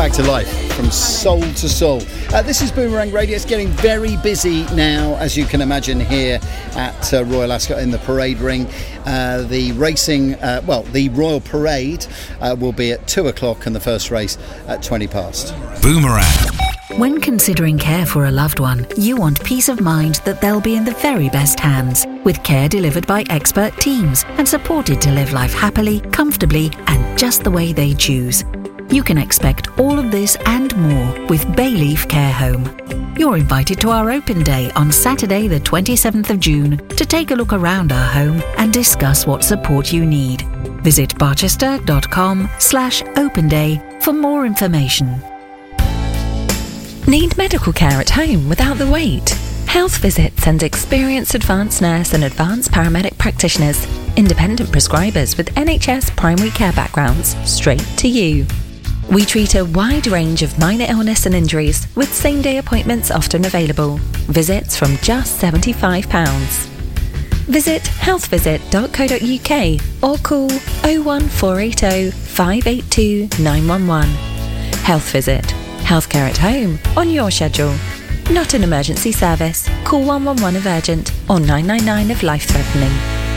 back to life from soul to soul. This is Boomerang Radio. It's getting very busy now, as you can imagine, here at Royal Ascot in the parade ring. The racing, the Royal Parade will be at 2 o'clock and the first race at 20 past. Boomerang. When considering care for a loved one, you want peace of mind that they'll be in the very best hands, with care delivered by expert teams and supported to live life happily, comfortably and just the way they choose. You can expect all of this and more with Bayleaf Care Home. You're invited to our open day on Saturday the 27th of June to take a look around our home and discuss what support you need. Visit barchester.com/open day for more information. Need medical care at home without the wait? Health Visit sends experienced advanced nurse and advanced paramedic practitioners, independent prescribers with NHS primary care backgrounds, straight to you. We treat a wide range of minor illness and injuries, with same-day appointments often available. Visits from just £75. Visit healthvisit.co.uk or call 01480 582 911. Health Visit. Healthcare at home on your schedule. Not an emergency service. Call 111 if urgent or 999 if life-threatening.